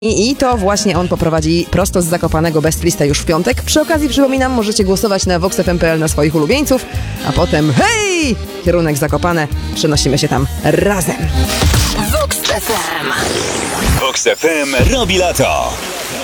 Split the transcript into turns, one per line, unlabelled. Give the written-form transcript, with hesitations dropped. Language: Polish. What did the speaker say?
I to właśnie on poprowadzi prosto z Zakopanego Best Listę już w piątek. Przy okazji przypominam, możecie głosować na voxfm.pl na swoich ulubieńców, a potem hej! Kierunek Zakopane. Przenosimy się tam razem.
Vox FM robi lato.